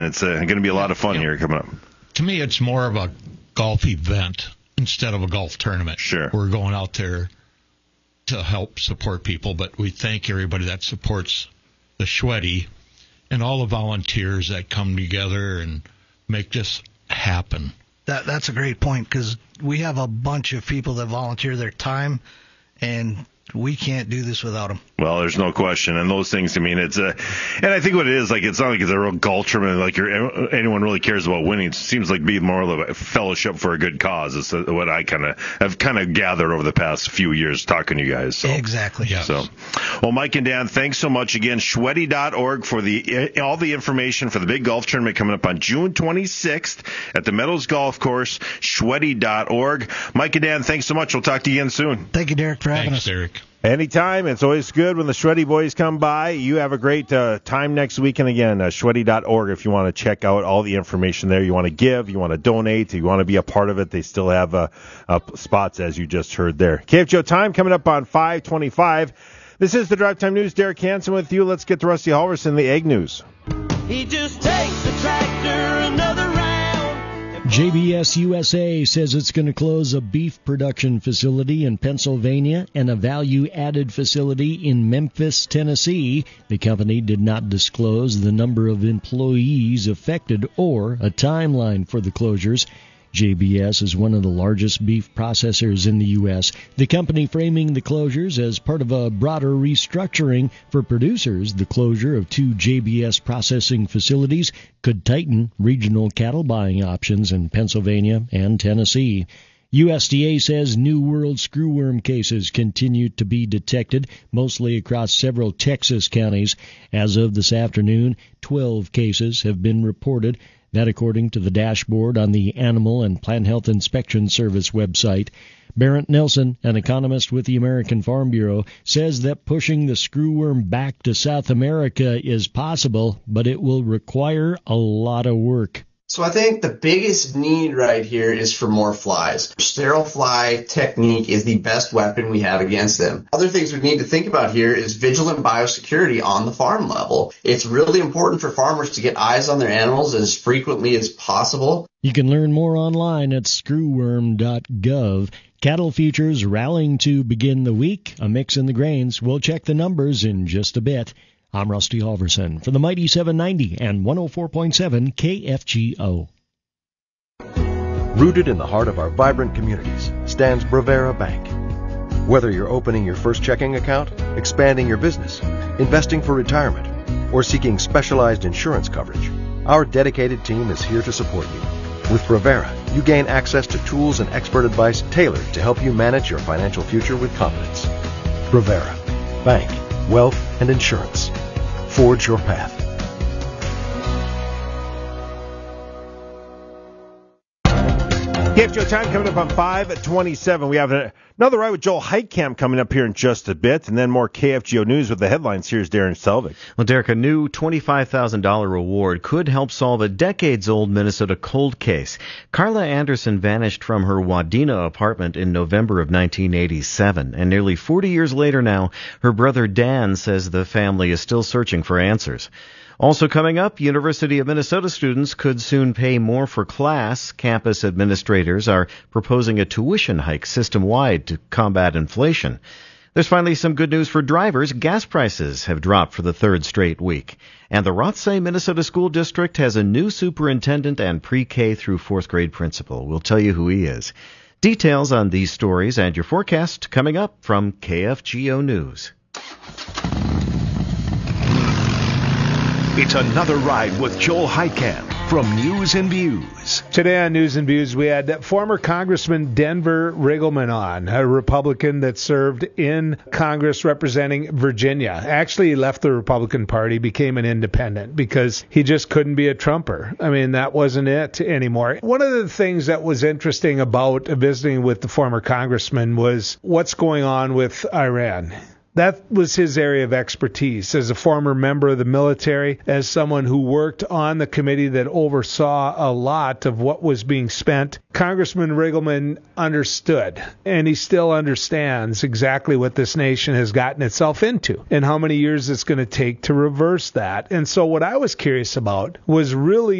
It's going to be a lot of fun here coming up. To me, it's more of a golf event instead of a golf tournament. Sure. We're going out there to help support people, but we thank everybody that supports the Shweddy and all the volunteers that come together and make this happen. That's a great point, because we have a bunch of people that volunteer their time, and we can't do this without them. Well, there's no question. And those things, I mean, it's and I think what it is, like, it's not like it's a real golf tournament, like anyone really cares about winning. It seems like be more of a fellowship for a good cause. It's what I have gathered over the past few years talking to you guys. So. Exactly. Yes. So, well, Mike and Dan, thanks so much again. Shweddy.org for all the information for the big golf tournament coming up on June 26th at the Meadows Golf Course. Shweddy.org. Mike and Dan, thanks so much. We'll talk to you again soon. Thank you, Derek, for having us. Thanks, Derek. Anytime. It's always good when the Shweddy boys come by. You have a great time next week. And again, Shweddy.org if you want to check out all the information there. You want to give, you want to donate, you want to be a part of it. They still have spots, as you just heard there. KFGO time coming up on 5:25. This is the Drive Time News. Derek Hansen with you. Let's get to Rusty Halverson, the Ag News. He just takes the tractor another round. JBS USA says it's going to close a beef production facility in Pennsylvania and a value-added facility in Memphis, Tennessee. The company did not disclose the number of employees affected or a timeline for the closures. JBS is one of the largest beef processors in the U.S. The company framing the closures as part of a broader restructuring for producers. The closure of 2 JBS processing facilities could tighten regional cattle buying options in Pennsylvania and Tennessee. USDA says New World screwworm cases continue to be detected, mostly across several Texas counties. As of this afternoon, 12 cases have been reported. That according to the dashboard on the Animal and Plant Health Inspection Service website. Barrett Nelson, an economist with the American Farm Bureau, says that pushing the screwworm back to South America is possible, but it will require a lot of work. So I think the biggest need right here is for more flies. Sterile fly technique is the best weapon we have against them. Other things we need to think about here is vigilant biosecurity on the farm level. It's really important for farmers to get eyes on their animals as frequently as possible. You can learn more online at screwworm.gov. Cattle futures rallying to begin the week. A mix in the grains. We'll check the numbers in just a bit. I'm Rusty Halverson for the Mighty 790 and 104.7 KFGO. Rooted in the heart of our vibrant communities stands Bravera Bank. Whether you're opening your first checking account, expanding your business, investing for retirement, or seeking specialized insurance coverage, our dedicated team is here to support you. With Bravera, you gain access to tools and expert advice tailored to help you manage your financial future with confidence. Bravera, bank, wealth, and insurance. Forge your path. KFGO time coming up on 5:27. We have another ride with Joel Heitkamp coming up here in just a bit, and then more KFGO news with the headlines. Here's Darren Selvig. Well, Derek, a new $25,000 reward could help solve a decades-old Minnesota cold case. Carla Anderson vanished from her Wadena apartment in November of 1987, and nearly 40 years later now, her brother Dan says the family is still searching for answers. Also coming up, University of Minnesota students could soon pay more for class. Campus administrators are proposing a tuition hike system-wide to combat inflation. There's finally some good news for drivers. Gas prices have dropped for the third straight week. And the Rothsay, Minnesota School District has a new superintendent and pre-K through fourth grade principal. We'll tell you who he is. Details on these stories and your forecast coming up from KFGO News. It's another ride with Joel Heitkamp from News and Views. Today on News and Views, we had former Congressman Denver Riggleman on, a Republican that served in Congress representing Virginia. Actually, he left the Republican Party, became an independent because he just couldn't be a Trumper. I mean, that wasn't it anymore. One of the things that was interesting about visiting with the former congressman was what's going on with Iran. That was his area of expertise as a former member of the military, as someone who worked on the committee that oversaw a lot of what was being spent. Congressman Riggleman understood, and he still understands exactly what this nation has gotten itself into and how many years it's going to take to reverse that. And so what I was curious about was really